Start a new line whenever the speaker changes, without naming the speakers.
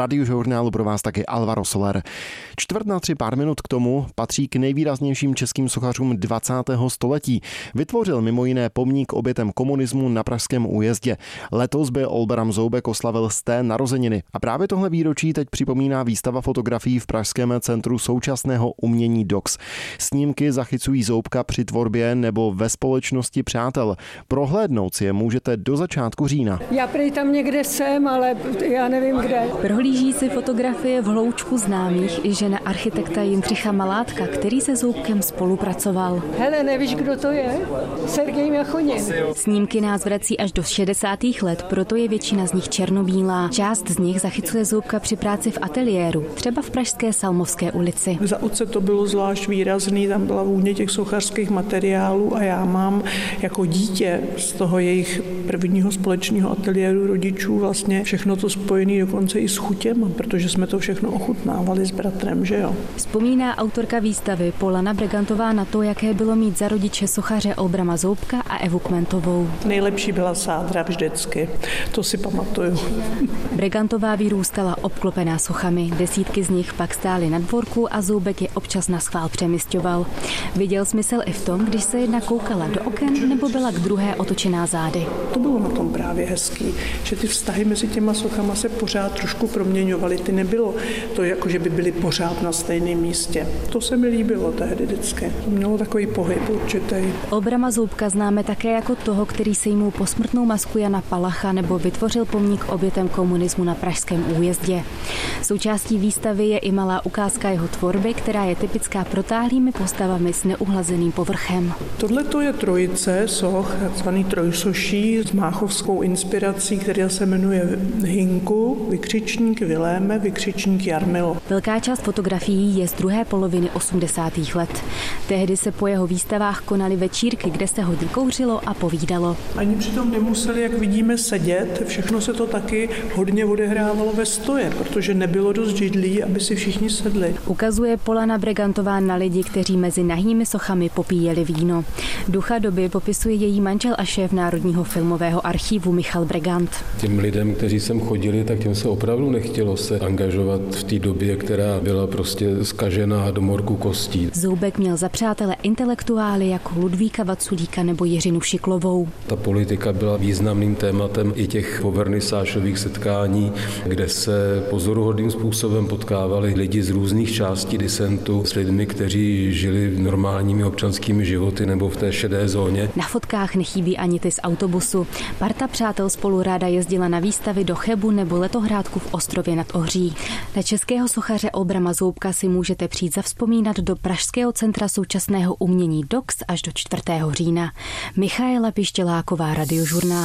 Radiožurnálu pro vás taky Alvaro Soler. 2:45 pár minut k tomu patří k nejvýraznějším českým sochařům 20. století. Vytvořil mimo jiné pomník obětem komunismu na Pražském újezdě. Letos by Olbram Zoubek oslavil 100. narozeniny. A právě tohle výročí teď připomíná výstava fotografií v Pražském centru současného umění DOX. Snímky zachycují Zoubka při tvorbě nebo ve společnosti přátel. Prohlédnout si je můžete do začátku října.
Já prý tam někde jsem, ale já nevím kde.
Prohlíží si fotografie v hloučku známých i žena architekta Jindřicha Malátka, který se Zoubkem spolupracoval.
Hele, nevíš, kdo to je? Sergej Machonin.
Snímky nás vrací až do 60. let, proto je většina z nich černobílá. Část z nich zachycuje Zoubka při práci v ateliéru, třeba v pražské Salmovské ulici.
Za otce to bylo zvlášť výrazný, tam byla vůně těch sochařských materiálů a já mám jako dítě z toho jejich prvního společného ateliéru rodičů vlastně všechno to spojené dokonce i s chutěma, protože jsme to všechno ochutnávali s bratrem, že jo.
Vzpomíná autorka výstavy Polana Bregantová na to, jaké bylo mít za rodiče sochaře Olbrama Zoubka a Evu Kmentovou.
Nejlepší byla sádra vždycky, to si pamatuju.
Bregantová vyrůstala obklopená sochami, desítky z nich pak stály na dvorku a Zoubek je občas naschvál přemisťoval. Viděl smysl i v tom, když se jedna koukala do oken nebo byla k druhé otočená zády.
To bylo na tom právě hezký, že ty vztahy mezi těma sochama se pořád trošku proměňovaly. Ty nebylo to, jako že by byly pořád na stejném místě. To se mi líbilo tehdy vždycky. Mělo takový pohyb určitý.
Olbrama Zoubka známe také jako toho, který sejmul posmrtnou masku Jana Palacha nebo vytvořil pomník obětem komunismu na Pražském újezdě. Součástí výstavy je i malá ukázka jeho tvorby, která je typická protáhlými postavami s neuhlazeným povrchem.
Tohle to je trojice soch, takzvaný trojsoší s máchovskou inspirací, která se jmenuje Hinku, Vykřičník Viléme, Vykřičník Jarmilo.
Velká část fotografií je z druhé poloviny 80. let. Tehdy se po jeho výstavách konaly večírky, kde se hodně kouřilo a povídalo.
Ani přitom nemuseli, jak vidíme, sedět. Všechno se to taky hodně odehrávalo ve stoje, protože nebylo dost židlí, aby si všichni sedli.
Ukazuje Polana Bregantová na lidi, kteří mezi nahými sochami popíjeli víno. Ducha doby popisuje její manžel a šéf Národního filmového archivu Michal Bregant.
Těm lidem, kteří sem chodili, tak těm se opravdu nechtělo se angažovat v té době, která byla prostě zkažená do morku kostí.
Zoubek měl za přátele intelektuály jako Ludvíka Vaculíka nebo Jiřinu Šiklovou.
Ta politika byla významným tématem i těch povernisážových setkání, kde se pozoruhodným způsobem potkávali lidi z různých částí disentu s lidmi, kteří žili normálními občanskými životy nebo v té šedé zóně.
Na fotkách nechybí ani ty z autobusu. Parta přátel spolu ráda jezdila na výstavy do Chebu nebo letohrádku v Ostrově nad Ohří. Na českého sochaře Olbrama Zoubka si můžete přijít zavzpomínat do Pražského centra současného umění DOX až do 4. října. Michaela Pištěláková, Radiožurnál.